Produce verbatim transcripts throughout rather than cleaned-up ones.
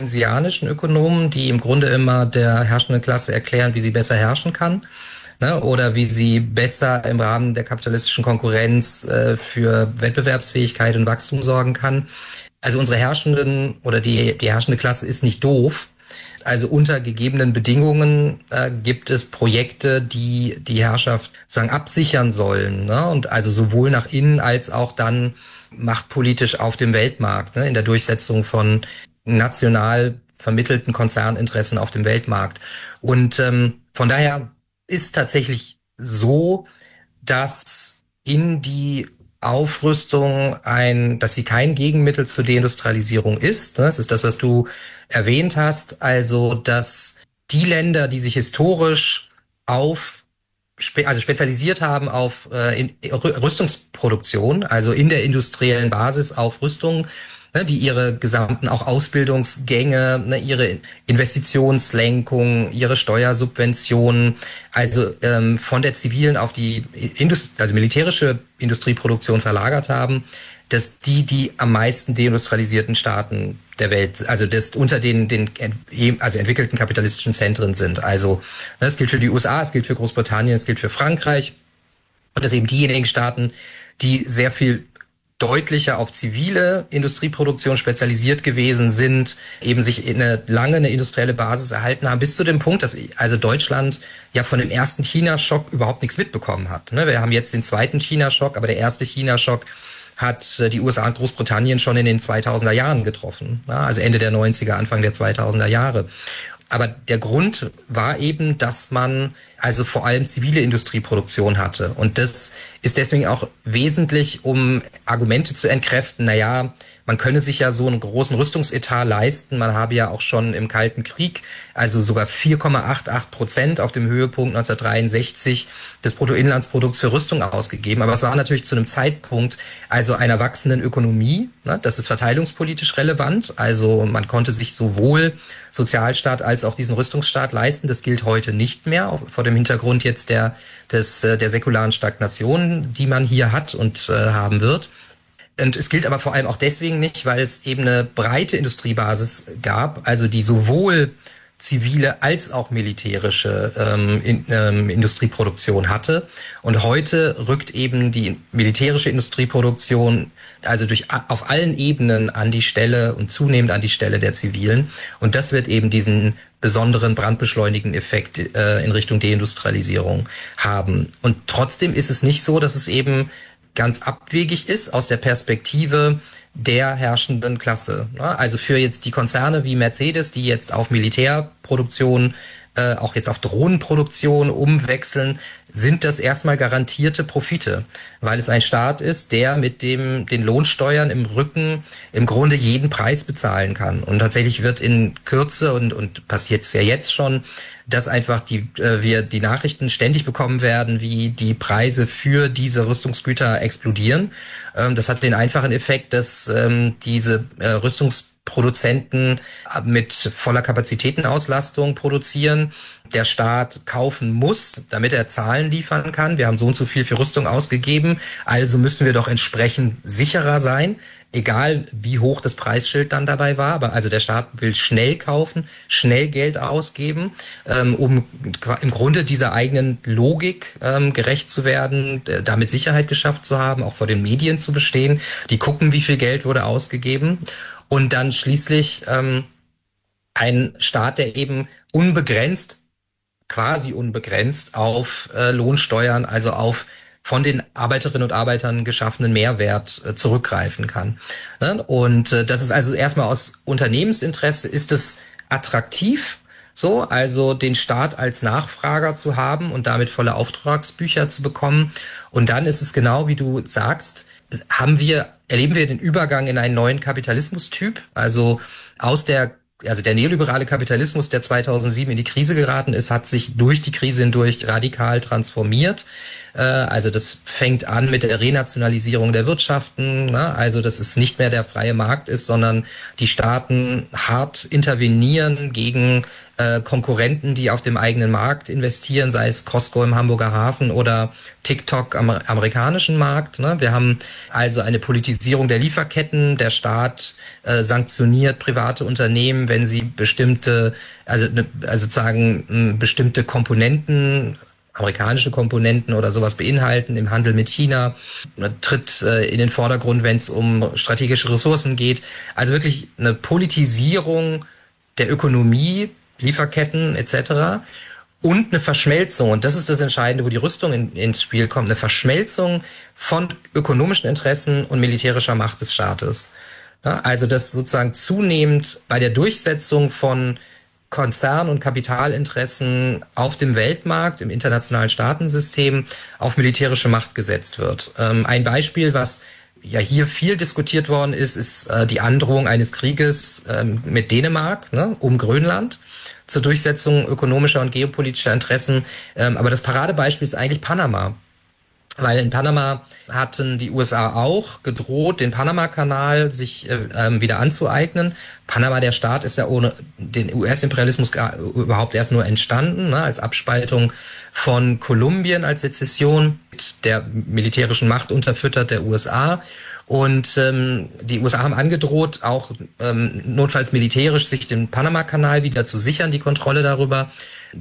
keynesianischen Ökonomen, die im Grunde immer der herrschenden Klasse erklären, wie sie besser herrschen kann, ne, oder wie sie besser im Rahmen der kapitalistischen Konkurrenz äh, für Wettbewerbsfähigkeit und Wachstum sorgen kann. Also unsere Herrschenden oder die, die herrschende Klasse ist nicht doof. Also unter gegebenen Bedingungen äh, gibt es Projekte, die die Herrschaft sagen absichern sollen, ne? Und also sowohl nach innen als auch dann machtpolitisch auf dem Weltmarkt, ne? In der Durchsetzung von national vermittelten Konzerninteressen auf dem Weltmarkt. Und ähm, von daher ist tatsächlich so, dass in die Aufrüstung ein, dass sie kein Gegenmittel zur Deindustrialisierung ist. Das ist das, was du erwähnt hast. Also, dass die Länder, die sich historisch auf, also spezialisiert haben auf äh, Rüstungsproduktion, also in der industriellen Basis auf Rüstung, ne, die ihre gesamten auch Ausbildungsgänge, ne, ihre Investitionslenkung, ihre Steuersubventionen, also ähm, von der zivilen auf die Indust- also militärische Industrieproduktion verlagert haben, dass die die am meisten deindustrialisierten Staaten der Welt, also das unter den den also entwickelten kapitalistischen Zentren sind. Also ne, das gilt für die U S A, es gilt für Großbritannien, es gilt für Frankreich und das eben diejenigen Staaten, die sehr viel deutlicher auf zivile Industrieproduktion spezialisiert gewesen sind, eben sich eine lange eine industrielle Basis erhalten haben, bis zu dem Punkt, dass also Deutschland ja von dem ersten China-Schock überhaupt nichts mitbekommen hat. Wir haben jetzt den zweiten China-Schock, aber der erste China-Schock hat die U S A und Großbritannien schon in den zweitausender Jahren getroffen, also Ende der neunziger, Anfang der zweitausender Jahre. Aber der Grund war eben, dass man also vor allem zivile Industrieproduktion hatte. Und das ist deswegen auch wesentlich, um Argumente zu entkräften. Naja, man könne sich ja so einen großen Rüstungsetat leisten. Man habe ja auch schon im Kalten Krieg, also sogar vier Komma achtundachtzig Prozent auf dem Höhepunkt neunzehnhundertdreiundsechzig des Bruttoinlandsprodukts für Rüstung ausgegeben. Aber es war natürlich zu einem Zeitpunkt also einer wachsenden Ökonomie. Ne? Das ist verteilungspolitisch relevant. Also man konnte sich sowohl Sozialstaat als auch diesen Rüstungsstaat leisten. Das gilt heute nicht mehr, vor dem Hintergrund jetzt der, des, der säkularen Stagnation, die man hier hat und äh, haben wird. Und es gilt aber vor allem auch deswegen nicht, weil es eben eine breite Industriebasis gab, also die sowohl zivile als auch militärische ähm, in, ähm, Industrieproduktion hatte. Und heute rückt eben die militärische Industrieproduktion also durch auf allen Ebenen an die Stelle und zunehmend an die Stelle der zivilen. Und das wird eben diesen besonderen brandbeschleunigenden Effekt äh, in Richtung Deindustrialisierung haben. Und trotzdem ist es nicht so, dass es eben ganz abwegig ist aus der Perspektive der herrschenden Klasse. Also für jetzt die Konzerne wie Mercedes, die jetzt auf Militärproduktion, äh, auch jetzt auf Drohnenproduktion umwechseln, sind das erstmal garantierte Profite, weil es ein Staat ist, der mit dem den Lohnsteuern im Rücken im Grunde jeden Preis bezahlen kann. Und tatsächlich wird in Kürze und und passiert es ja jetzt schon, dass einfach die äh, wir die Nachrichten ständig bekommen werden, wie die Preise für diese Rüstungsgüter explodieren. Ähm, das hat den einfachen Effekt, dass ähm, diese äh, Rüstungsproduzenten mit voller Kapazitätenauslastung produzieren. Der Staat kaufen muss, damit er Zahlen liefern kann. Wir haben so und so viel für Rüstung ausgegeben, also müssen wir doch entsprechend sicherer sein. Egal wie hoch das Preisschild dann dabei war, aber also der Staat will schnell kaufen, schnell Geld ausgeben, ähm, um im Grunde dieser eigenen Logik ähm, gerecht zu werden, äh, damit Sicherheit geschafft zu haben, auch vor den Medien zu bestehen. Die gucken, wie viel Geld wurde ausgegeben und dann schließlich ähm, ein Staat, der eben unbegrenzt, quasi unbegrenzt auf äh, Lohnsteuern, also auf von den Arbeiterinnen und Arbeitern geschaffenen Mehrwert äh, zurückgreifen kann. Ne? Und äh, das ist also erstmal aus Unternehmensinteresse ist es attraktiv, so, also den Staat als Nachfrager zu haben und damit volle Auftragsbücher zu bekommen. Und dann ist es genau, wie du sagst, haben wir, erleben wir den Übergang in einen neuen Kapitalismustyp, also aus der Also der neoliberale Kapitalismus, der zweitausendsieben in die Krise geraten ist, hat sich durch die Krise hindurch radikal transformiert. Also das fängt an mit der Renationalisierung der Wirtschaften. Also dass es nicht mehr der freie Markt ist, sondern die Staaten hart intervenieren gegen Konkurrenten, die auf dem eigenen Markt investieren, sei es Costco im Hamburger Hafen oder TikTok am amerikanischen Markt. Ne? Wir haben also eine Politisierung der Lieferketten. Der Staat äh, sanktioniert private Unternehmen, wenn sie bestimmte, also, also sozusagen bestimmte Komponenten, amerikanische Komponenten oder sowas beinhalten im Handel mit China, tritt äh, in den Vordergrund, wenn es um strategische Ressourcen geht. Also wirklich eine Politisierung der Ökonomie, Lieferketten et cetera und eine Verschmelzung, und das ist das Entscheidende, wo die Rüstung in, ins Spiel kommt, eine Verschmelzung von ökonomischen Interessen und militärischer Macht des Staates. Ja, also dass sozusagen zunehmend bei der Durchsetzung von Konzern- und Kapitalinteressen auf dem Weltmarkt, im internationalen Staatensystem auf militärische Macht gesetzt wird. Ähm, ein Beispiel, was ja hier viel diskutiert worden ist, ist äh, die Androhung eines Krieges ähm, mit Dänemark, ne, um Grönland zur Durchsetzung ökonomischer und geopolitischer Interessen. Ähm, aber das Paradebeispiel ist eigentlich Panama. Weil in Panama hatten die U S A auch gedroht, den Panama-Kanal sich äh, wieder anzueignen. Panama, der Staat, ist ja ohne den U S-Imperialismus überhaupt erst nur entstanden, ne, als Abspaltung von Kolumbien als Sezession mit der militärischen Macht unterfüttert der U S A. Und ähm, die U S A haben angedroht, auch ähm, notfalls militärisch sich den Panama-Kanal wieder zu sichern, die Kontrolle darüber,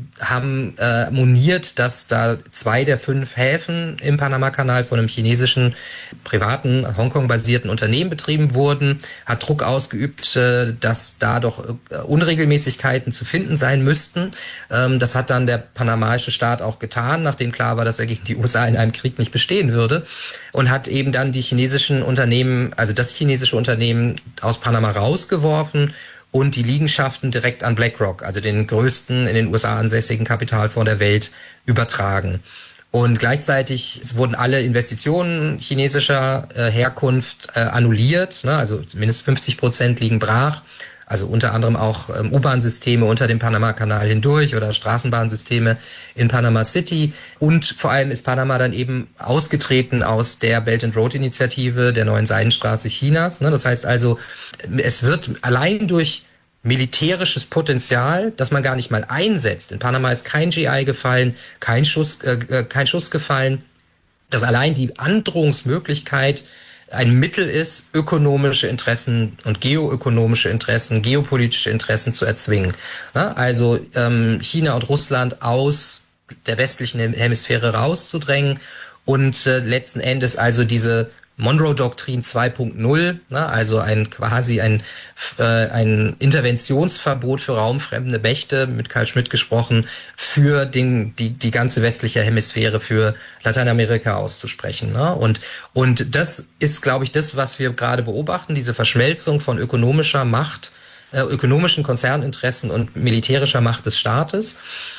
haben äh, moniert, dass da zwei der fünf Häfen im Panama-Kanal von einem chinesischen privaten, Hongkong-basierten Unternehmen betrieben wurden, hat Druck ausgeübt, äh, dass da doch äh, Unregelmäßigkeiten zu finden sein müssten. Ähm, das hat dann der panamaische Staat auch getan, nachdem klar war, dass er gegen die U S A in einem Krieg nicht bestehen würde, und hat eben dann die chinesischen Unternehmen, also das chinesische Unternehmen aus Panama rausgeworfen und die Liegenschaften direkt an BlackRock, also den größten in den U S A ansässigen Kapitalfonds der Welt, übertragen. Und gleichzeitig wurden alle Investitionen chinesischer äh, Herkunft äh, annulliert, ne? Also mindestens fünfzig Prozent liegen brach. Also unter anderem auch ähm, U-Bahn-Systeme unter dem Panama-Kanal hindurch oder Straßenbahnsysteme in Panama City. Und vor allem ist Panama dann eben ausgetreten aus der Belt and Road-Initiative der neuen Seidenstraße Chinas. Ne? Das heißt also, es wird allein durch militärisches Potenzial, das man gar nicht mal einsetzt. In Panama ist kein G I gefallen, kein Schuss, äh, kein Schuss gefallen. Dass allein die Androhungsmöglichkeit ein Mittel ist, ökonomische Interessen und geoökonomische Interessen, geopolitische Interessen zu erzwingen. Ja, also ähm, China und Russland aus der westlichen Hemisphäre rauszudrängen und äh, letzten Endes also diese Monroe-Doktrin zwei Punkt null, ne, also ein quasi ein äh, ein Interventionsverbot für raumfremde Mächte, mit Carl Schmitt gesprochen, für den die die ganze westliche Hemisphäre, für Lateinamerika auszusprechen, ne? Und und das ist, glaube ich, das, was wir gerade beobachten, diese Verschmelzung von ökonomischer Macht, äh, ökonomischen Konzerninteressen und militärischer Macht des Staates.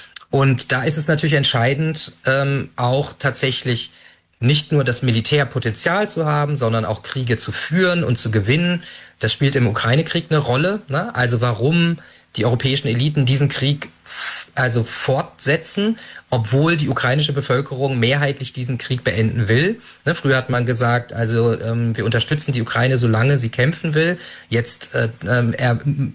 Und da ist es natürlich entscheidend, ähm, auch tatsächlich nicht nur das Militärpotenzial zu haben, sondern auch Kriege zu führen und zu gewinnen. Das spielt im Ukraine-Krieg eine Rolle, ne? Also warum die europäischen Eliten diesen Krieg also fortsetzen, obwohl die ukrainische Bevölkerung mehrheitlich diesen Krieg beenden will. Ne? Früher hat man gesagt, also ähm, wir unterstützen die Ukraine, solange sie kämpfen will. Jetzt äh, er,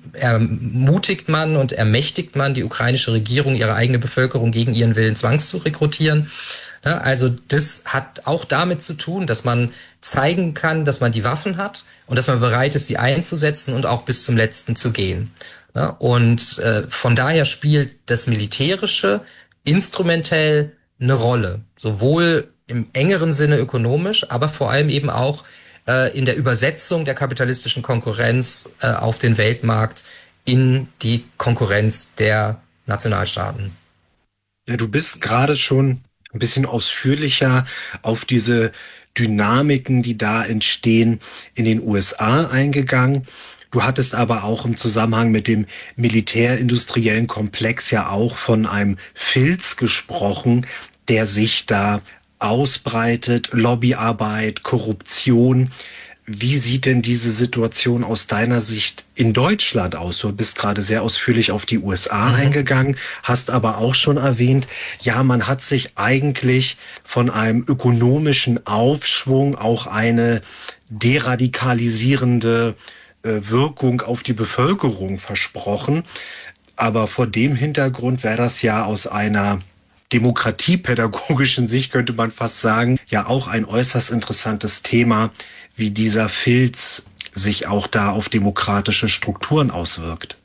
ermutigt man und ermächtigt man die ukrainische Regierung, ihre eigene Bevölkerung gegen ihren Willen zwangs zu rekrutieren. Ja, also das hat auch damit zu tun, dass man zeigen kann, dass man die Waffen hat und dass man bereit ist, sie einzusetzen und auch bis zum Letzten zu gehen. Ja, und äh, von daher spielt das Militärische instrumentell eine Rolle, sowohl im engeren Sinne ökonomisch, aber vor allem eben auch äh, in der Übersetzung der kapitalistischen Konkurrenz äh, auf den Weltmarkt in die Konkurrenz der Nationalstaaten. Ja, du bist gerade schon ein bisschen ausführlicher auf diese Dynamiken, die da entstehen, in den U S A eingegangen. Du hattest aber auch im Zusammenhang mit dem militärindustriellen Komplex ja auch von einem Filz gesprochen, der sich da ausbreitet, Lobbyarbeit, Korruption. Wie sieht denn diese Situation aus deiner Sicht in Deutschland aus? Du bist gerade sehr ausführlich auf die U S A mhm. eingegangen, hast aber auch schon erwähnt, ja, man hat sich eigentlich von einem ökonomischen Aufschwung auch eine deradikalisierende äh, Wirkung auf die Bevölkerung versprochen. Aber vor dem Hintergrund wäre das ja aus einer demokratiepädagogischen Sicht, könnte man fast sagen, ja auch ein äußerst interessantes Thema, wie dieser Filz sich auch da auf demokratische Strukturen auswirkt.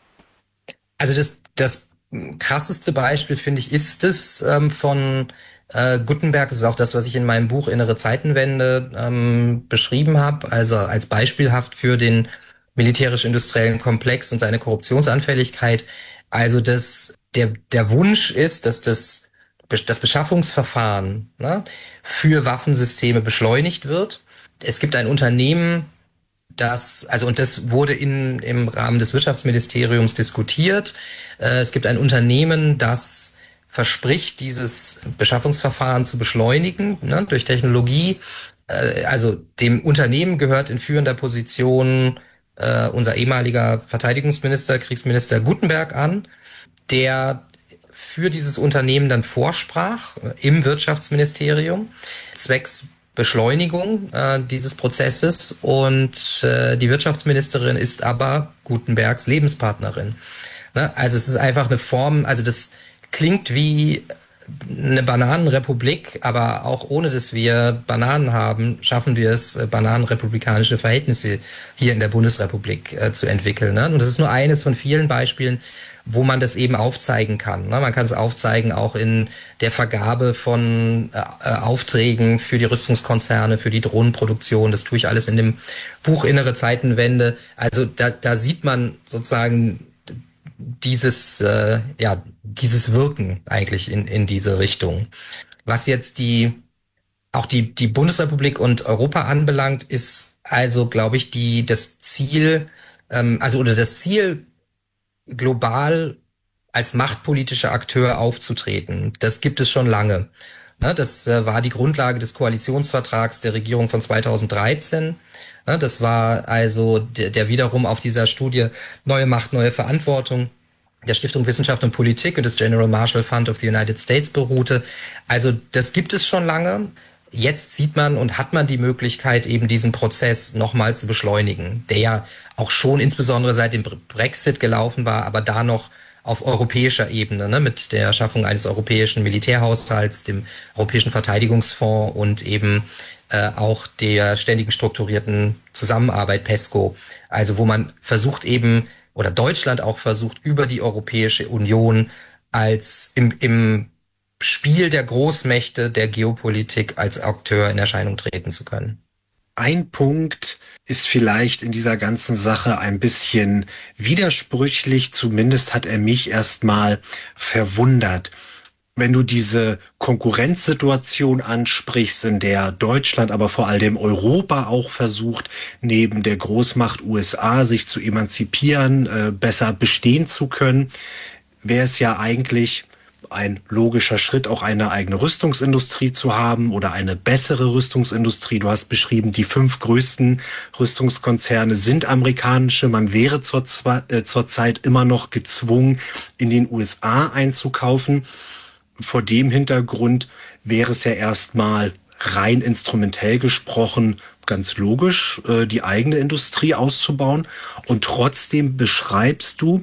Also das, das krasseste Beispiel, finde ich, ist es ähm, von äh, Gutenberg. Das ist auch das, was ich in meinem Buch Innere Zeitenwende ähm, beschrieben habe. Also als beispielhaft für den militärisch-industriellen Komplex und seine Korruptionsanfälligkeit. Also das, der, der Wunsch ist, dass das, das Beschaffungsverfahren, ne, für Waffensysteme beschleunigt wird. Es gibt ein Unternehmen, das, also und das wurde in, im Rahmen des Wirtschaftsministeriums diskutiert. Äh, es gibt ein Unternehmen, das verspricht, dieses Beschaffungsverfahren zu beschleunigen, ne, durch Technologie. Äh, also dem Unternehmen gehört in führender Position äh, unser ehemaliger Verteidigungsminister, Kriegsminister Gutenberg an, der für dieses Unternehmen dann vorsprach äh, im Wirtschaftsministerium zwecks Beschleunigung äh, dieses Prozesses, und äh, die Wirtschaftsministerin ist aber Gutenbergs Lebenspartnerin. Ne? Also es ist einfach eine Form, also das klingt wie eine Bananenrepublik, aber auch ohne dass wir Bananen haben, schaffen wir es, äh, bananenrepublikanische Verhältnisse hier in der Bundesrepublik äh, zu entwickeln. Ne? Und das ist nur eines von vielen Beispielen, wo man das eben aufzeigen kann. Ne? Man kann es aufzeigen auch in der Vergabe von äh, Aufträgen für die Rüstungskonzerne, für die Drohnenproduktion. Das tue ich alles in dem Buch Innere Zeitenwende. Also da, da sieht man sozusagen dieses, äh, ja, dieses Wirken eigentlich in, in diese Richtung. Was jetzt die, auch die, die Bundesrepublik und Europa anbelangt, ist also, glaube ich, die, das Ziel, ähm, also, oder das Ziel, global als machtpolitischer Akteur aufzutreten. Das gibt es schon lange. Ne, das äh, war die Grundlage des Koalitionsvertrags der Regierung von zweitausenddreizehn. Ne, das war also der, der wiederum auf dieser Studie Neue Macht, neue Verantwortung der Stiftung Wissenschaft und Politik und des General Marshall Fund of the United States beruhte. Also das gibt es schon lange. Jetzt sieht man und hat man die Möglichkeit, eben diesen Prozess nochmal zu beschleunigen, der ja auch schon insbesondere seit dem Brexit gelaufen war, aber da noch auf europäischer Ebene, ne, mit der Schaffung eines europäischen Militärhaushalts, dem Europäischen Verteidigungsfonds und eben äh, auch der ständigen strukturierten Zusammenarbeit PESCO. Also wo man versucht eben, oder Deutschland auch versucht, über die Europäische Union als im, im Spiel der Großmächte der Geopolitik als Akteur in Erscheinung treten zu können. Ein Punkt ist vielleicht in dieser ganzen Sache ein bisschen widersprüchlich, zumindest hat er mich erstmal verwundert. Wenn du diese Konkurrenzsituation ansprichst, in der Deutschland, aber vor allem Europa auch versucht, neben der Großmacht U S A sich zu emanzipieren, äh, besser bestehen zu können, wäre es ja eigentlich ein logischer Schritt, auch eine eigene Rüstungsindustrie zu haben oder eine bessere Rüstungsindustrie. Du hast beschrieben, die fünf größten Rüstungskonzerne sind amerikanische. Man wäre zur, äh, zur Zeit immer noch gezwungen, in den U S A einzukaufen. Vor dem Hintergrund wäre es ja erstmal rein instrumentell gesprochen ganz logisch, äh, die eigene Industrie auszubauen. Und trotzdem beschreibst du,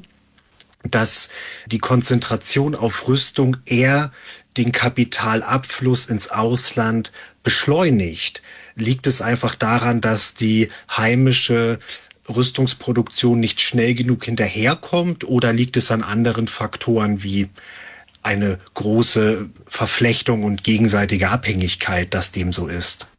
dass die Konzentration auf Rüstung eher den Kapitalabfluss ins Ausland beschleunigt. Liegt es einfach daran, dass die heimische Rüstungsproduktion nicht schnell genug hinterherkommt, oder liegt es an anderen Faktoren wie eine große Verflechtung und gegenseitige Abhängigkeit, dass dem so ist?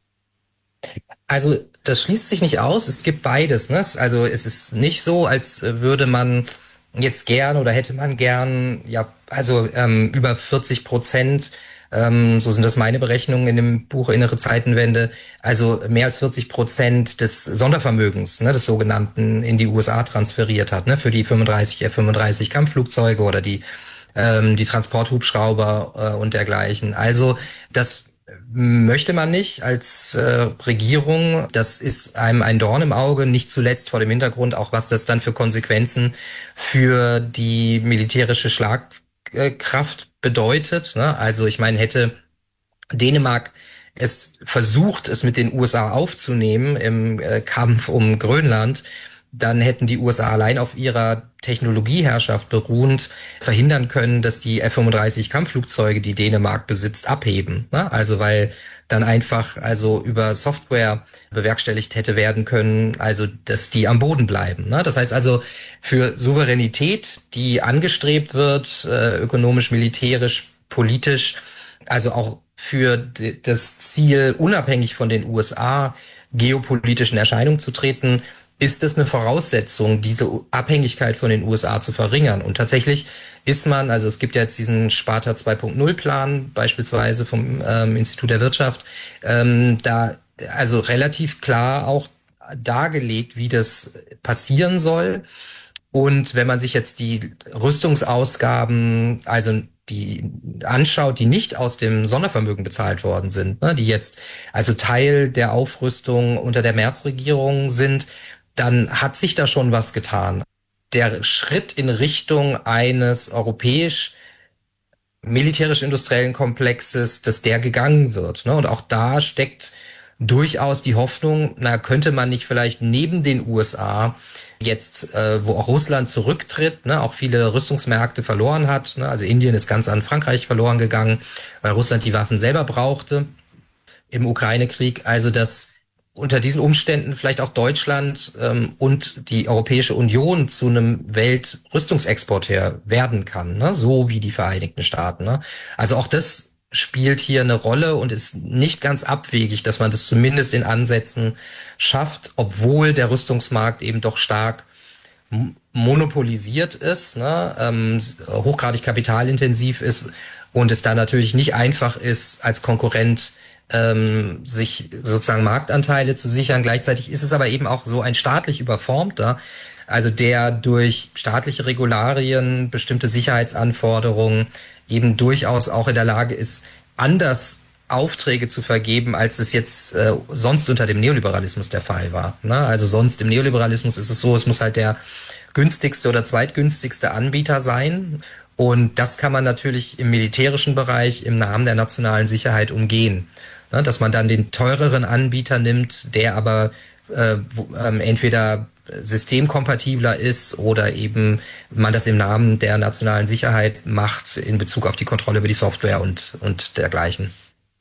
Also das schließt sich nicht aus. Es gibt beides. Ne? Also es ist nicht so, als würde man jetzt gern oder hätte man gern, ja, also ähm, über vierzig Prozent, ähm, so sind das meine Berechnungen in dem Buch Innere Zeitenwende, also mehr als vierzig Prozent des Sondervermögens, ne, des sogenannten, in die U S A transferiert hat, ne, für die fünfunddreißig F fünfunddreißig Kampfflugzeuge oder die ähm, die Transporthubschrauber äh, und dergleichen. Also das möchte man nicht als äh, Regierung. Das ist einem ein Dorn im Auge, nicht zuletzt vor dem Hintergrund auch, was das dann für Konsequenzen für die militärische Schlagkraft bedeutet. Ne? Also ich meine, hätte Dänemark es versucht, es mit den U S A aufzunehmen im äh, Kampf um Grönland, dann hätten die U S A allein auf ihrer Technologieherrschaft beruhend verhindern können, dass die F fünfunddreißig Kampfflugzeuge, die Dänemark besitzt, abheben. Ne? Also weil dann einfach also über Software bewerkstelligt hätte werden können, also dass die am Boden bleiben. Ne? Das heißt also für Souveränität, die angestrebt wird, äh, ökonomisch, militärisch, politisch, also auch für das Ziel, unabhängig von den U S A geopolitischen Erscheinungen zu treten, ist es eine Voraussetzung, diese Abhängigkeit von den U S A zu verringern. Und tatsächlich ist man, also es gibt ja jetzt diesen Sparta zwei Punkt null Plan beispielsweise vom ähm, Institut der Wirtschaft, ähm, da also relativ klar auch dargelegt, wie das passieren soll. Und wenn man sich jetzt die Rüstungsausgaben, also die anschaut, die nicht aus dem Sondervermögen bezahlt worden sind, ne, die jetzt also Teil der Aufrüstung unter der Merz-Regierung sind, dann hat sich da schon was getan. Der Schritt in Richtung eines europäisch militärisch-industriellen Komplexes, dass der gegangen wird. Ne? Und auch da steckt durchaus die Hoffnung, na, könnte man nicht vielleicht neben den U S A jetzt, äh, wo auch Russland zurücktritt, ne, auch viele Rüstungsmärkte verloren hat, ne, also Indien ist ganz an Frankreich verloren gegangen, weil Russland die Waffen selber brauchte im Ukraine-Krieg, also dass unter diesen Umständen vielleicht auch Deutschland ähm, und die Europäische Union zu einem Weltrüstungsexporteur werden kann, ne, so wie die Vereinigten Staaten. Ne. Also auch das spielt hier eine Rolle und ist nicht ganz abwegig, dass man das zumindest in Ansätzen schafft, obwohl der Rüstungsmarkt eben doch stark monopolisiert ist, ne, ähm, hochgradig kapitalintensiv ist und es da natürlich nicht einfach ist, als Konkurrent ähm, sich sozusagen Marktanteile zu sichern. Gleichzeitig ist es aber eben auch so ein staatlich überformter, also der durch staatliche Regularien, bestimmte Sicherheitsanforderungen eben durchaus auch in der Lage ist, anders Aufträge zu vergeben, als es jetzt äh, sonst unter dem Neoliberalismus der Fall war. Ne? Also sonst im Neoliberalismus ist es so, es muss halt der günstigste oder zweitgünstigste Anbieter sein. Und das kann man natürlich im militärischen Bereich im Namen der nationalen Sicherheit umgehen. Ne? Dass man dann den teureren Anbieter nimmt, der aber äh, wo, ähm, entweder systemkompatibler ist oder eben man das im Namen der nationalen Sicherheit macht in Bezug auf die Kontrolle über die Software und, und dergleichen.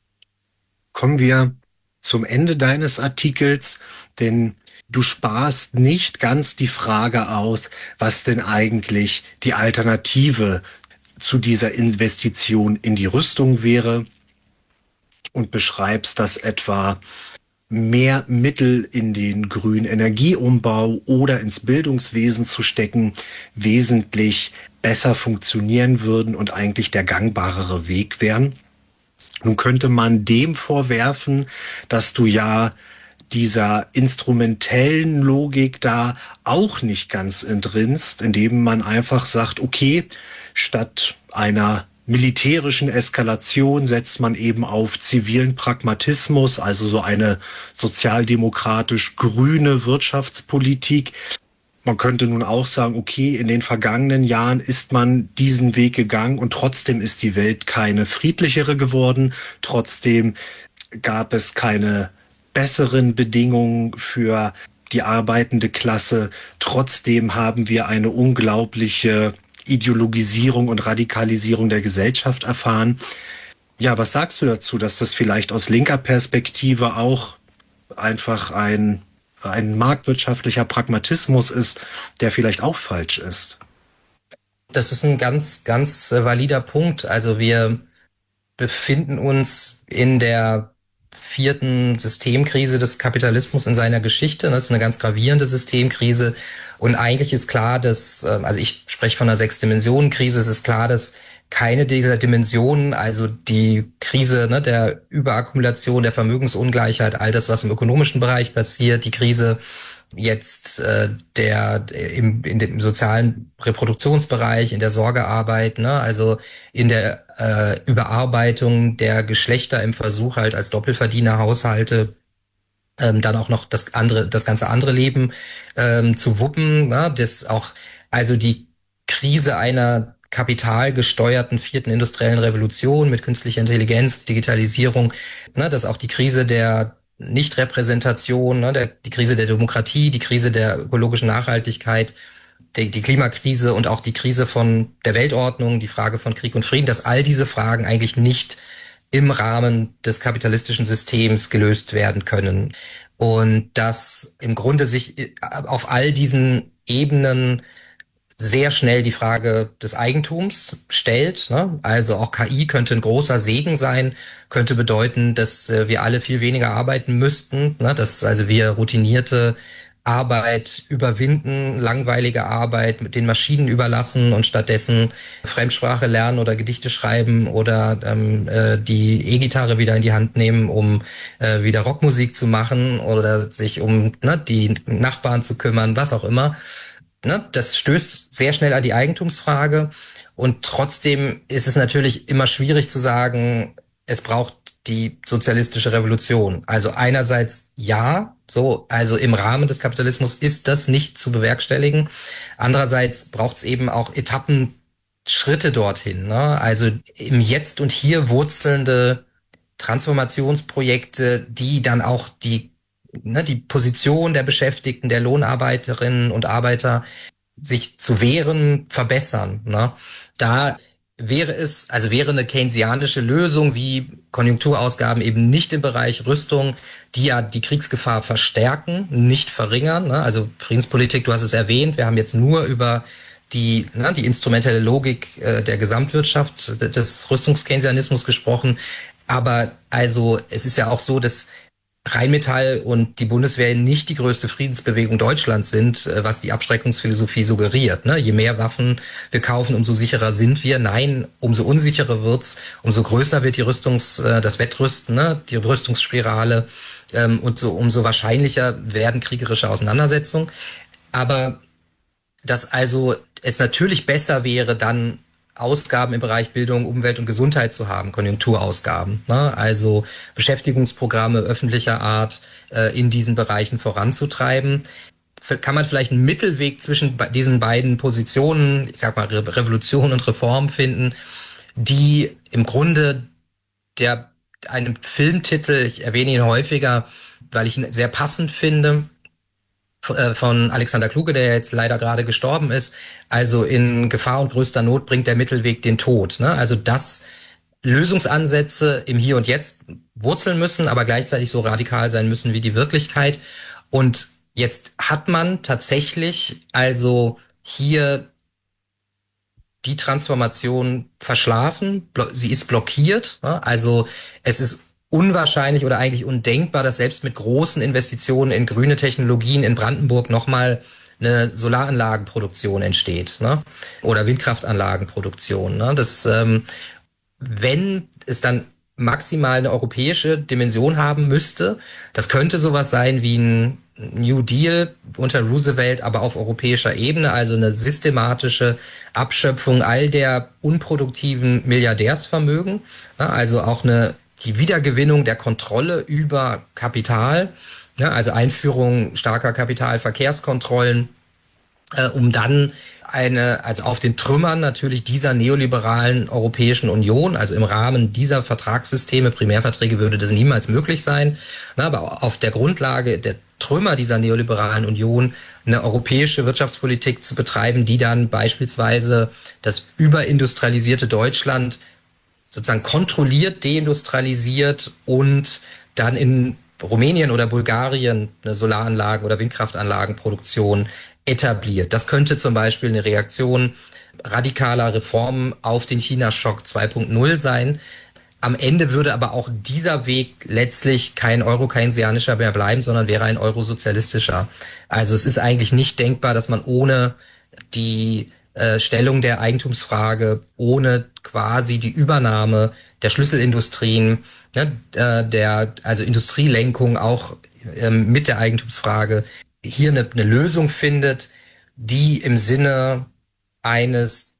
Kommen wir zum Ende deines Artikels, denn du sparst nicht ganz die Frage aus, was denn eigentlich die Alternative zu dieser Investition in die Rüstung wäre und beschreibst, dass etwa mehr Mittel in den grünen Energieumbau oder ins Bildungswesen zu stecken, wesentlich besser funktionieren würden und eigentlich der gangbarere Weg wären. Nun könnte man dem vorwerfen, dass du ja dieser instrumentellen Logik da auch nicht ganz entrinnst, indem man einfach sagt, okay, statt einer militärischen Eskalation setzt man eben auf zivilen Pragmatismus, also so eine sozialdemokratisch grüne Wirtschaftspolitik. Man könnte nun auch sagen, okay, in den vergangenen Jahren ist man diesen Weg gegangen und trotzdem ist die Welt keine friedlichere geworden. Trotzdem gab es keine besseren Bedingungen für die arbeitende Klasse. Trotzdem haben wir eine unglaubliche Ideologisierung und Radikalisierung der Gesellschaft erfahren. Ja, was sagst du dazu, dass das vielleicht aus linker Perspektive auch einfach ein, ein marktwirtschaftlicher Pragmatismus ist, der vielleicht auch falsch ist? Das ist ein ganz, ganz valider Punkt. Also wir befinden uns in der vierten Systemkrise des Kapitalismus in seiner Geschichte. Das ist eine ganz gravierende Systemkrise. Und eigentlich ist klar, dass, also ich spreche von einer Sechs-Dimensionen-Krise, es ist klar, dass keine dieser Dimensionen, also die Krise, ne, der Überakkumulation, der Vermögensungleichheit, all das, was im ökonomischen Bereich passiert, die Krise jetzt äh, der im, in dem sozialen Reproduktionsbereich, in der Sorgearbeit, ne, also in der äh, Überarbeitung der Geschlechter im Versuch halt als Doppelverdienerhaushalte ähm, dann auch noch das andere, das ganze andere Leben ähm, zu wuppen, ne, das auch also die Krise einer kapitalgesteuerten vierten industriellen Revolution mit künstlicher Intelligenz, Digitalisierung, ne, dass auch die Krise der Nichtrepräsentation, ne, der, die Krise der Demokratie, die Krise der ökologischen Nachhaltigkeit, die, die Klimakrise und auch die Krise von der Weltordnung, die Frage von Krieg und Frieden, dass all diese Fragen eigentlich nicht im Rahmen des kapitalistischen Systems gelöst werden können. Und dass im Grunde sich auf all diesen Ebenen sehr schnell die Frage des Eigentums stellt. Ne? Also auch K I könnte ein großer Segen sein, könnte bedeuten, dass äh, wir alle viel weniger arbeiten müssten, ne? Dass also wir routinierte Arbeit überwinden, langweilige Arbeit mit den Maschinen überlassen und stattdessen Fremdsprache lernen oder Gedichte schreiben oder ähm, äh, die E-Gitarre wieder in die Hand nehmen, um äh, wieder Rockmusik zu machen oder sich um ne, die Nachbarn zu kümmern, was auch immer. Ne, das stößt sehr schnell an die Eigentumsfrage und trotzdem ist es natürlich immer schwierig zu sagen, es braucht die sozialistische Revolution. Also einerseits ja, so, also im Rahmen des Kapitalismus ist das nicht zu bewerkstelligen. Andererseits braucht es eben auch Etappenschritte dorthin. Ne? Also im Jetzt und Hier wurzelnde Transformationsprojekte, die dann auch die ne, die Position der Beschäftigten, der Lohnarbeiterinnen und Arbeiter, sich zu wehren, verbessern. Ne? Da wäre es, also wäre eine keynesianische Lösung wie Konjunkturausgaben eben nicht im Bereich Rüstung, die ja die Kriegsgefahr verstärken, nicht verringern. Ne? Also Friedenspolitik, du hast es erwähnt, wir haben jetzt nur über die, ne, die instrumentelle Logik äh, der Gesamtwirtschaft des Rüstungskeynesianismus gesprochen. Aber also es ist ja auch so, dass Rheinmetall und die Bundeswehr nicht die größte Friedensbewegung Deutschlands sind, was die Abschreckungsphilosophie suggeriert. Ne? Je mehr Waffen wir kaufen, umso sicherer sind wir. Nein, umso unsicherer wird's, umso größer wird die Rüstungs, das Wettrüsten, ne? Die Rüstungsspirale und so umso wahrscheinlicher werden kriegerische Auseinandersetzungen. Aber dass also es natürlich besser wäre, dann Ausgaben im Bereich Bildung, Umwelt und Gesundheit zu haben, Konjunkturausgaben, ne? Also Beschäftigungsprogramme öffentlicher Art äh, in diesen Bereichen voranzutreiben. Kann man vielleicht einen Mittelweg zwischen diesen beiden Positionen, ich sag mal Re- Revolution und Reform finden, die im Grunde der einem Filmtitel, ich erwähne ihn häufiger, weil ich ihn sehr passend finde, von Alexander Kluge, der jetzt leider gerade gestorben ist. Also in Gefahr und größter Not bringt der Mittelweg den Tod. Ne? Also dass Lösungsansätze im Hier und Jetzt wurzeln müssen, aber gleichzeitig so radikal sein müssen wie die Wirklichkeit. Und jetzt hat man tatsächlich also hier die Transformation verschlafen. Sie ist blockiert. Ne? Also es ist unwahrscheinlich oder eigentlich undenkbar, dass selbst mit großen Investitionen in grüne Technologien in Brandenburg nochmal eine Solaranlagenproduktion entsteht, ne? Oder Windkraftanlagenproduktion. Ne? Das, ähm, wenn es dann maximal eine europäische Dimension haben müsste, das könnte sowas sein wie ein New Deal unter Roosevelt, aber auf europäischer Ebene, also eine systematische Abschöpfung all der unproduktiven Milliardärsvermögen, ne? Also auch eine die Wiedergewinnung der Kontrolle über Kapital, ja, also Einführung starker Kapitalverkehrskontrollen, äh, um dann eine, also auf den Trümmern natürlich dieser neoliberalen Europäischen Union, also im Rahmen dieser Vertragssysteme, Primärverträge würde das niemals möglich sein, na, aber auf der Grundlage der Trümmer dieser neoliberalen Union eine europäische Wirtschaftspolitik zu betreiben, die dann beispielsweise das überindustrialisierte Deutschland sozusagen kontrolliert, deindustrialisiert und dann in Rumänien oder Bulgarien eine Solaranlagen- oder Windkraftanlagenproduktion etabliert. Das könnte zum Beispiel eine Reaktion radikaler Reformen auf den China-Schock zwei Punkt null sein. Am Ende würde aber auch dieser Weg letztlich kein euro-keynesianischer mehr bleiben, sondern wäre ein eurosozialistischer. Also es ist eigentlich nicht denkbar, dass man ohne die äh, Stellung der Eigentumsfrage, ohne quasi die Übernahme der Schlüsselindustrien, ne, äh, der also Industrielenkung auch ähm, mit der Eigentumsfrage hier eine, eine Lösung findet, die im Sinne eines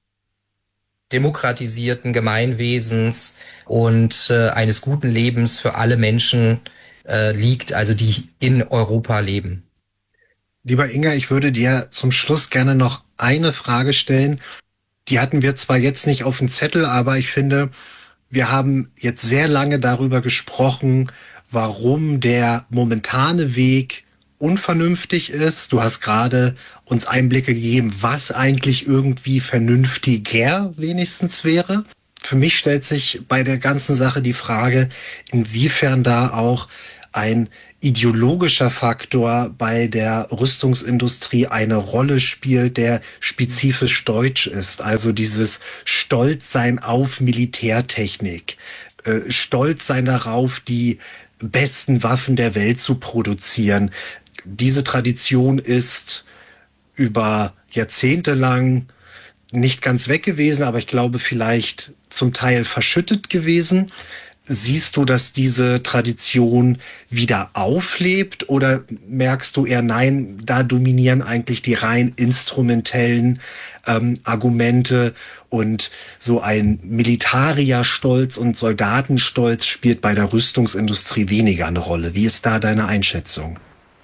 demokratisierten Gemeinwesens und äh, eines guten Lebens für alle Menschen äh, liegt, also die in Europa leben. Lieber Inga, ich würde dir zum Schluss gerne noch eine Frage stellen. Die hatten wir zwar jetzt nicht auf dem Zettel, aber ich finde, wir haben jetzt sehr lange darüber gesprochen, warum der momentane Weg unvernünftig ist. Du hast gerade uns Einblicke gegeben, was eigentlich irgendwie vernünftiger wenigstens wäre. Für mich stellt sich bei der ganzen Sache die Frage, inwiefern da auch ein ideologischer Faktor bei der Rüstungsindustrie eine Rolle spielt, der spezifisch deutsch ist. Also dieses Stolzsein auf Militärtechnik, äh, Stolzsein darauf, die besten Waffen der Welt zu produzieren. Diese Tradition ist über Jahrzehnte lang nicht ganz weg gewesen, aber ich glaube vielleicht zum Teil verschüttet gewesen. Siehst du, dass diese Tradition wieder auflebt oder merkst du eher, nein, da dominieren eigentlich die rein instrumentellen ähm, Argumente und so ein Militarierstolz und Soldatenstolz spielt bei der Rüstungsindustrie weniger eine Rolle? Wie ist da deine Einschätzung?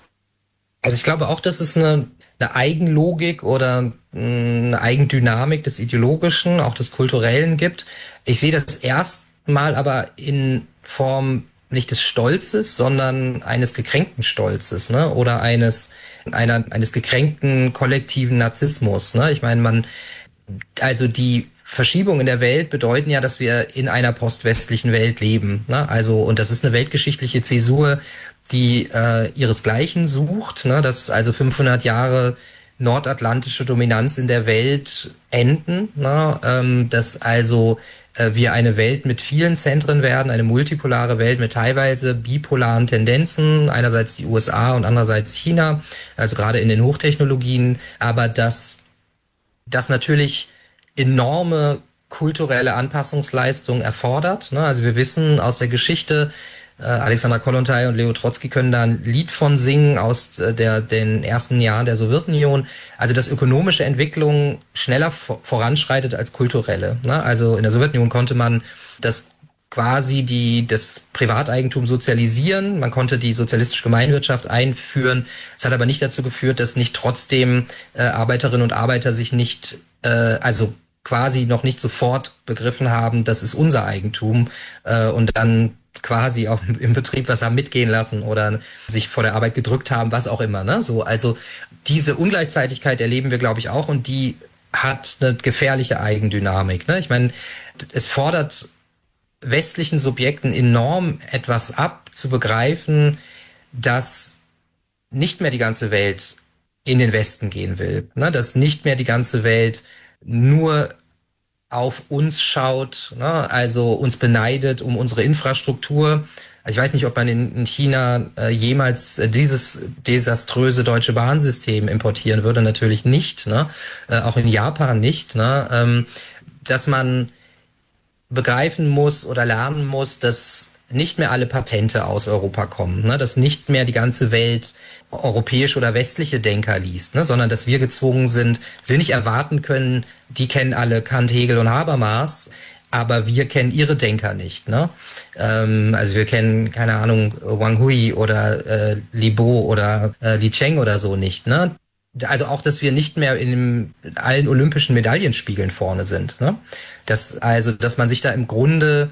Also ich glaube auch, dass es eine, eine Eigenlogik oder eine Eigendynamik des Ideologischen, auch des Kulturellen gibt. Ich sehe das erstmal aber in Form nicht des Stolzes, sondern eines gekränkten Stolzes, ne? Oder eines einer eines gekränkten kollektiven Narzissmus, ne? Ich meine, man also die Verschiebungen in der Welt bedeuten ja, dass wir in einer postwestlichen Welt leben, ne? Also und das ist eine weltgeschichtliche Zäsur, die äh, ihresgleichen sucht, ne? Dass also fünfhundert Jahre nordatlantische Dominanz in der Welt enden, ne? Ähm, dass also äh, wir eine Welt mit vielen Zentren werden, eine multipolare Welt mit teilweise bipolaren Tendenzen, einerseits die U S A und andererseits China, also gerade in den Hochtechnologien, aber dass das natürlich enorme kulturelle Anpassungsleistung erfordert, ne? Also wir wissen aus der Geschichte, äh, Alexander Kollontai und Leo Trotzki können da ein Lied von singen aus äh, der, den ersten Jahren der Sowjetunion. Also dass ökonomische Entwicklung schneller vor, voranschreitet als kulturelle, ne? Also in der Sowjetunion konnte man das quasi die das Privateigentum sozialisieren. Man konnte die sozialistische Gemeinwirtschaft einführen. Es hat aber nicht dazu geführt, dass nicht trotzdem äh, Arbeiterinnen und Arbeiter sich nicht, äh, also quasi noch nicht sofort begriffen haben, das ist unser Eigentum äh, und dann quasi auf, im Betrieb was haben mitgehen lassen oder sich vor der Arbeit gedrückt haben, was auch immer, ne? So, also diese Ungleichzeitigkeit erleben wir, glaube ich, auch und die hat eine gefährliche Eigendynamik, ne? Ich meine, es fordert westlichen Subjekten enorm etwas ab, zu begreifen, dass nicht mehr die ganze Welt in den Westen gehen will, ne? Dass nicht mehr die ganze Welt nur auf uns schaut, ne? Also uns beneidet um unsere Infrastruktur. Ich weiß nicht, ob man in, in China äh, jemals äh, dieses desaströse deutsche Bahnsystem importieren würde, natürlich nicht, ne? Äh, auch in Japan nicht, ne? Ähm, dass man begreifen muss oder lernen muss, dass nicht mehr alle Patente aus Europa kommen, ne? Dass nicht mehr die ganze Welt europäische oder westliche Denker liest, ne? Sondern dass wir gezwungen sind, dass wir nicht erwarten können, die kennen alle Kant, Hegel und Habermas, aber wir kennen ihre Denker nicht, ne? Ähm, also wir kennen, keine Ahnung, Wang Hui oder äh, Li Bo oder äh, Li Cheng oder so nicht, ne? Also auch, dass wir nicht mehr in allen olympischen Medaillenspiegeln vorne sind, ne? Dass also, dass man sich da im Grunde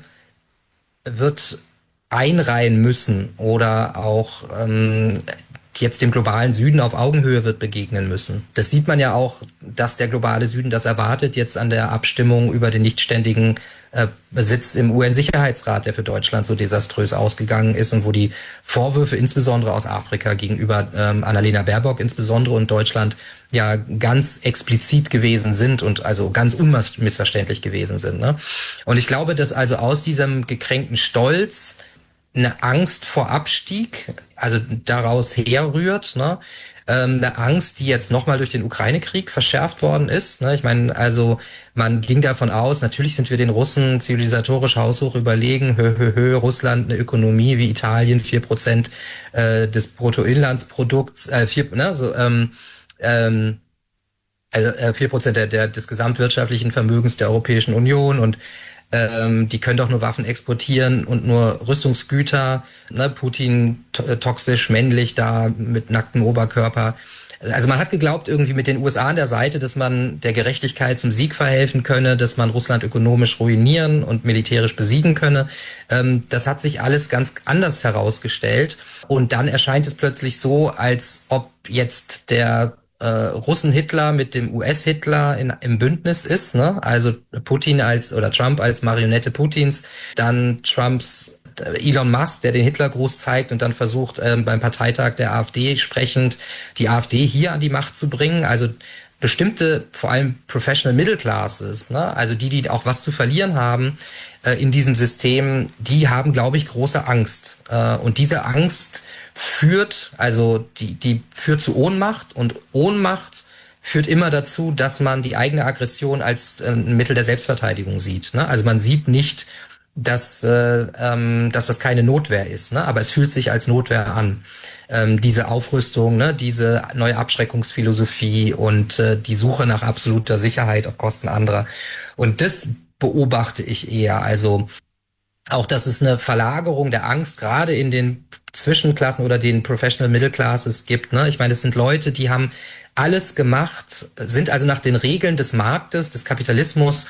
wird einreihen müssen oder auch ähm, jetzt dem globalen Süden auf Augenhöhe wird begegnen müssen. Das sieht man ja auch, dass der globale Süden das erwartet jetzt an der Abstimmung über den nichtständigen äh, Sitz im U N-Sicherheitsrat, der für Deutschland so desaströs ausgegangen ist und wo die Vorwürfe insbesondere aus Afrika gegenüber ähm, Annalena Baerbock insbesondere und Deutschland ja ganz explizit gewesen sind und also ganz unmissverständlich gewesen sind, ne? Und ich glaube, dass also aus diesem gekränkten Stolz eine Angst vor Abstieg, also daraus herrührt, ne? Ähm, eine Angst, die jetzt nochmal durch den Ukraine-Krieg verschärft worden ist, ne? Ich meine, also man ging davon aus, natürlich sind wir den Russen zivilisatorisch haushoch überlegen, hö, hö, hö, Russland eine Ökonomie wie Italien, vier Prozent äh, des Bruttoinlandsprodukts, äh, vier, ne, so, ähm, ähm, also vier Prozent der, der, des gesamtwirtschaftlichen Vermögens der Europäischen Union und ähm, die können doch nur Waffen exportieren und nur Rüstungsgüter, ne? Putin to- toxisch, männlich da mit nacktem Oberkörper. Also man hat geglaubt, irgendwie mit den U S A an der Seite, dass man der Gerechtigkeit zum Sieg verhelfen könne, dass man Russland ökonomisch ruinieren und militärisch besiegen könne. Ähm, das hat sich alles ganz anders herausgestellt. Und dann erscheint es plötzlich so, als ob jetzt der äh, Russen-Hitler mit dem U S-Hitler in, im Bündnis ist, ne? Also Putin als oder Trump als Marionette Putins, dann Trumps Elon Musk, der den Hitlergruß zeigt und dann versucht, ähm, beim Parteitag der AfD sprechend die AfD hier an die Macht zu bringen. Also bestimmte, vor allem Professional Middle Classes, ne? Also die, die auch was zu verlieren haben äh, in diesem System, die haben, glaube ich, große Angst. Äh, und diese Angst führt, also die, die führt zu Ohnmacht, und Ohnmacht führt immer dazu, dass man die eigene Aggression als äh, ein Mittel der Selbstverteidigung sieht, ne? Also man sieht nicht, dass äh, ähm, dass das keine Notwehr ist, ne? Aber es fühlt sich als Notwehr an. Ähm, diese Aufrüstung, ne? Diese neue Abschreckungsphilosophie und äh, die Suche nach absoluter Sicherheit auf Kosten anderer. Und das beobachte ich eher. Also auch, dass es eine Verlagerung der Angst gerade in den Zwischenklassen oder den Professional Middle Classes gibt, ne? Ich meine, es sind Leute, die haben alles gemacht, sind also nach den Regeln des Marktes, des Kapitalismus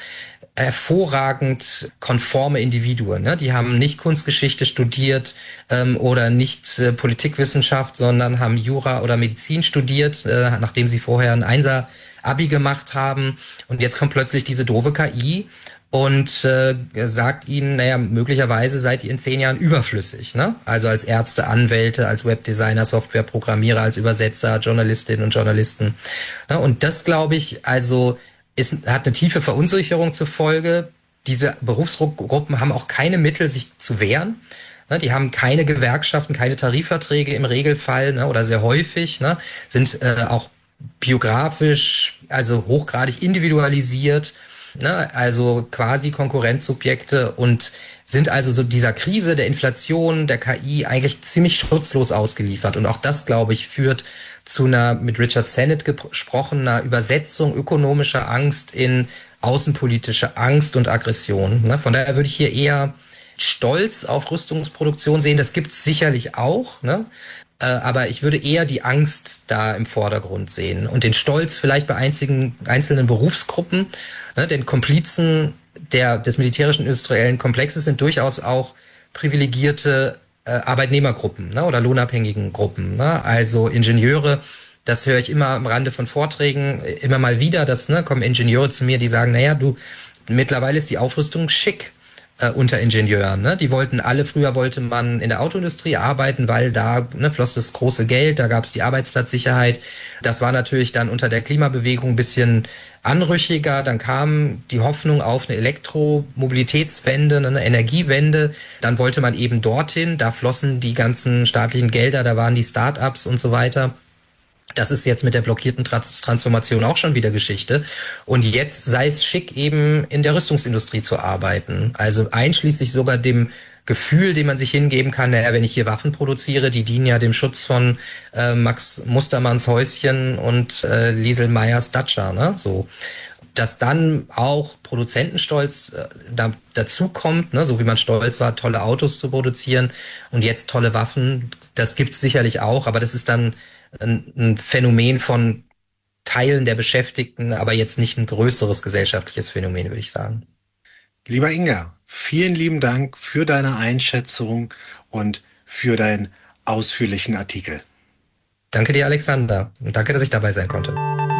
hervorragend konforme Individuen. Ne? Die haben nicht Kunstgeschichte studiert ähm, oder nicht äh, Politikwissenschaft, sondern haben Jura oder Medizin studiert, äh, nachdem sie vorher ein Einser-Abi gemacht haben. Und jetzt kommt plötzlich diese doofe K I und äh, sagt ihnen, naja, möglicherweise seid ihr in zehn Jahren überflüssig. Ne? Also als Ärzte, Anwälte, als Webdesigner, Softwareprogrammierer, als Übersetzer, Journalistinnen und Journalisten. Ne? Und das, glaube ich, also ist, hat eine tiefe Verunsicherung zur Folge. Diese Berufsgruppen haben auch keine Mittel, sich zu wehren. Ne? Die haben keine Gewerkschaften, keine Tarifverträge im Regelfall, ne? Oder sehr häufig, ne? Sind äh, auch biografisch, also hochgradig individualisiert, ne? Also quasi Konkurrenzsubjekte, und sind also so dieser Krise der Inflation, der K I eigentlich ziemlich schutzlos ausgeliefert. Und auch das, glaube ich, führt zu einer, mit Richard Sennett gesprochen, einer Übersetzung ökonomischer Angst in außenpolitische Angst und Aggression. Ne? Von daher würde ich hier eher Stolz auf Rüstungsproduktion sehen. Das gibt's sicherlich auch, ne? Äh, aber ich würde eher die Angst da im Vordergrund sehen und den Stolz vielleicht bei einzigen, einzelnen Berufsgruppen, ne? Denn Komplizen der, des militärischen industriellen Komplexes sind durchaus auch privilegierte äh, Arbeitnehmergruppen, ne? Oder lohnabhängigen Gruppen, ne? Also Ingenieure, das höre ich immer am Rande von Vorträgen immer mal wieder, dass, ne, kommen Ingenieure zu mir, die sagen, naja, du, mittlerweile ist die Aufrüstung schick äh, unter Ingenieuren, ne? Die wollten alle, früher wollte man in der Autoindustrie arbeiten, weil da, ne, floss das große Geld, da gab es die Arbeitsplatzsicherheit. Das war natürlich dann unter der Klimabewegung ein bisschen anrüchiger. Dann kam die Hoffnung auf eine Elektromobilitätswende, eine Energiewende. Dann wollte man eben dorthin, da flossen die ganzen staatlichen Gelder, da waren die Start-ups und so weiter. Das ist jetzt mit der blockierten Trans- Transformation auch schon wieder Geschichte. Und jetzt sei es schick, eben in der Rüstungsindustrie zu arbeiten. Also einschließlich sogar dem Gefühl, dem man sich hingeben kann, naja, wenn ich hier Waffen produziere, die dienen ja dem Schutz von äh, Max Mustermanns Häuschen und äh, Liesel Meyers Dacia, ne? So. Dass dann auch Produzentenstolz äh, da, dazu kommt, ne? So wie man stolz war, tolle Autos zu produzieren und jetzt tolle Waffen, das gibt's sicherlich auch, aber das ist dann ein, ein Phänomen von Teilen der Beschäftigten, aber jetzt nicht ein größeres gesellschaftliches Phänomen, würde ich sagen. Lieber Inga, vielen lieben Dank für deine Einschätzung und für deinen ausführlichen Artikel. Danke dir, Alexander, und danke, dass ich dabei sein konnte.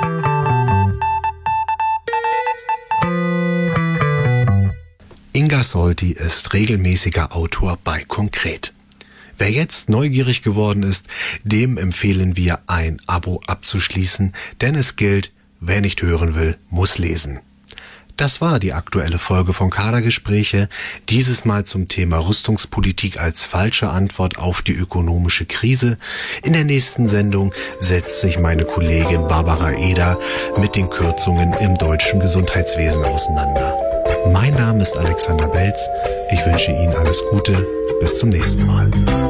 Inga Solti ist regelmäßiger Autor bei Konkret. Wer jetzt neugierig geworden ist, dem empfehlen wir, ein Abo abzuschließen, denn es gilt, wer nicht hören will, muss lesen. Das war die aktuelle Folge von Kadergespräche, dieses Mal zum Thema Rüstungspolitik als falsche Antwort auf die ökonomische Krise. In der nächsten Sendung setzt sich meine Kollegin Barbara Eder mit den Kürzungen im deutschen Gesundheitswesen auseinander. Mein Name ist Alexander Belz, ich wünsche Ihnen alles Gute, bis zum nächsten Mal.